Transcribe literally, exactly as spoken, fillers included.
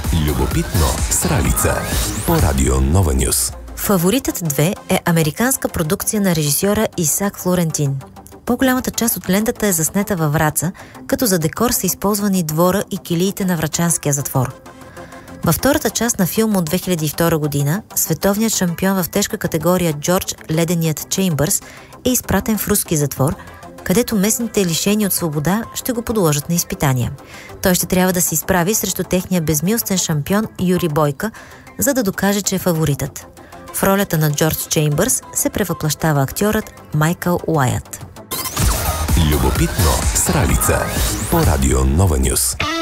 Любопитно с Ралица по Радио Нова Нюс. Фаворитът две е американска продукция на режисьора Исак Флорентин. По-голямата част от лентата е заснета във Враца, като за декор са използвани двора и килиите на врачанския затвор. Във втората част на филма от две хиляди и втора година, световният шампион в тежка категория Джордж Леденият Чеймбърс е изпратен в руски затвор, където местните лишени от свобода ще го подложат на изпитания. Той ще трябва да се изправи срещу техния безмилостен шампион Юри Бойка, за да докаже, че е фаворитът. В ролята на Джордж Чеймбърс се превъплъщава актьорът Майкъл Уайат. Любопитно с Ралица по Радио Нова Нюс.